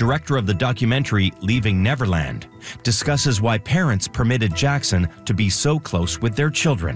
director of the documentary Leaving Neverland, discusses why parents permitted Jackson to be so close with their children.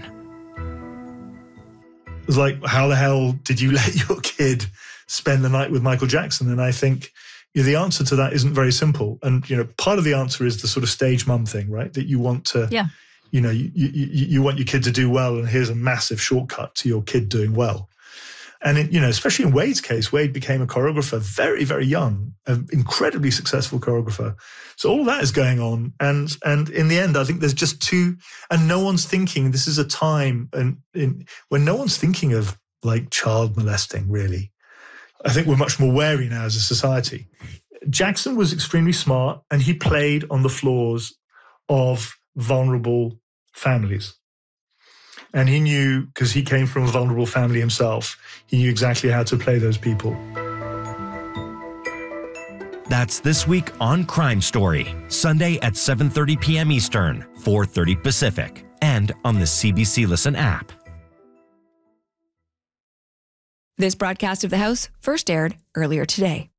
It was like, how the hell did you let your kid spend the night with Michael Jackson? And I think the answer to that isn't very simple. And, part of the answer is the sort of stage mum thing, right? That you want to, you want your kid to do well, and here's a massive shortcut to your kid doing well. And, especially in Wade's case, Wade became a choreographer very, very young, an incredibly successful choreographer. So all that is going on. And in the end, I think there's just and no one's thinking, this is a time when no one's thinking of like child molesting, really. I think we're much more wary now as a society. Jackson was extremely smart, and he played on the floors of vulnerable families. And he knew, because he came from a vulnerable family himself, he knew exactly how to play those people. That's This Week on Crime Story, Sunday at 7:30 p.m. Eastern, 4:30 Pacific, and on the CBC Listen app. This broadcast of The House first aired earlier today.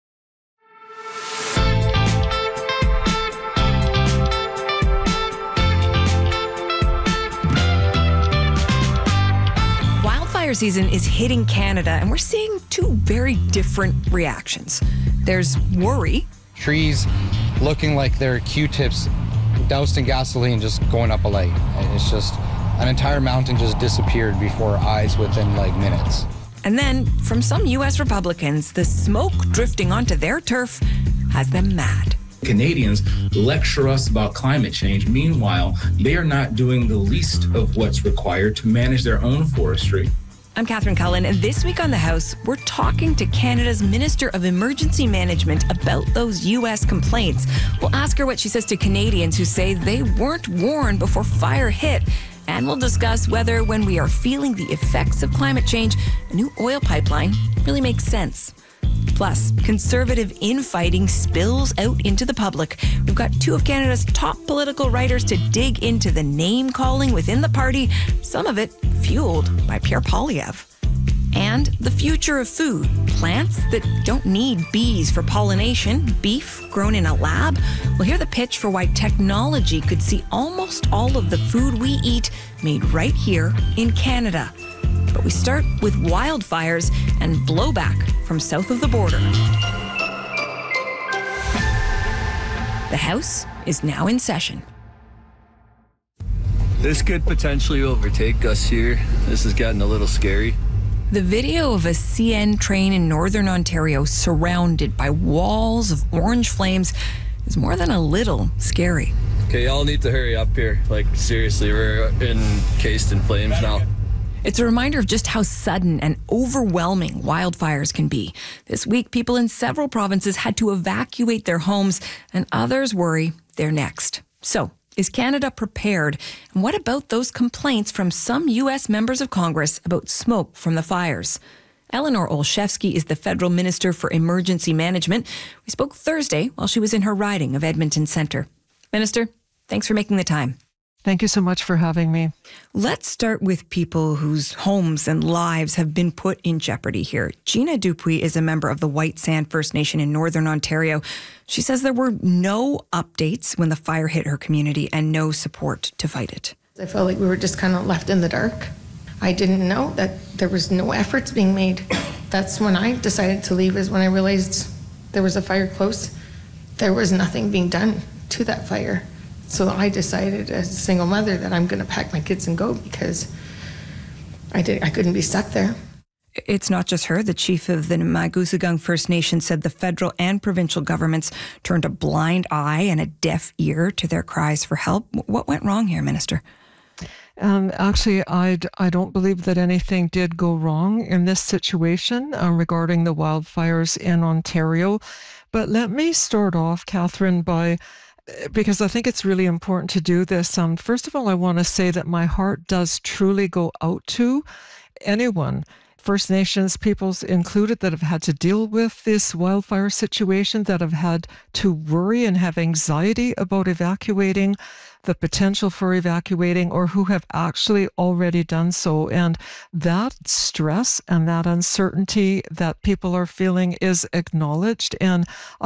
Wildfire season is hitting Canada, and we're seeing two very different reactions. There's worry. Trees looking like they're Q-tips doused in gasoline just going up a light. It's just an entire mountain just disappeared before our eyes within minutes. And then, from some U.S. Republicans, the smoke drifting onto their turf has them mad. Canadians lecture us about climate change. Meanwhile, they are not doing the least of what's required to manage their own forestry. I'm Catherine Cullen, and this week on The House, we're talking to Canada's Minister of Emergency Management about those U.S. complaints. We'll ask her what she says to Canadians who say they weren't warned before fire hit. And we'll discuss whether, when we are feeling the effects of climate change, a new oil pipeline really makes sense. Plus, conservative infighting spills out into the public. We've got two of Canada's top political writers to dig into the name-calling within the party, some of it fueled by Pierre Poilievre. And the future of food, plants that don't need bees for pollination, beef grown in a lab. We'll hear the pitch for why technology could see almost all of the food we eat made right here in Canada. But we start with wildfires and blowback from south of the border. The House is now in session. This could potentially overtake us here. This is getting a little scary. The video of a CN train in northern Ontario surrounded by walls of orange flames is more than a little scary. Okay, y'all need to hurry up here. Seriously, we're encased in flames now. It's a reminder of just how sudden and overwhelming wildfires can be. This week, people in several provinces had to evacuate their homes, and others worry they're next. So, is Canada prepared? And what about those complaints from some U.S. members of Congress about smoke from the fires? Eleanor Olszewski is the Federal Minister for Emergency Management. We spoke Thursday while she was in her riding of Edmonton Centre. Minister, thanks for making the time. Thank you so much for having me. Let's start with people whose homes and lives have been put in jeopardy here. Gina Dupuis is a member of the White Sand First Nation in Northern Ontario. She says there were no updates when the fire hit her community and no support to fight it. I felt like we were just kind of left in the dark. I didn't know that there was no efforts being made. That's when I decided to leave, is when I realized there was a fire close. There was nothing being done to that fire. So I decided as a single mother that I'm going to pack my kids and go, because I couldn't be stuck there. It's not just her. The chief of the Namagusugang First Nation said the federal and provincial governments turned a blind eye and a deaf ear to their cries for help. What went wrong here, Minister? Actually, I don't believe that anything did go wrong in this situation regarding the wildfires in Ontario. But let me start off, Catherine, because I think it's really important to do this. First of all, I want to say that my heart does truly go out to anyone, First Nations peoples included, that have had to deal with this wildfire situation, that have had to worry and have anxiety about evacuating, the potential for evacuating, or who have actually already done so. And that stress and that uncertainty that people are feeling is acknowledged. And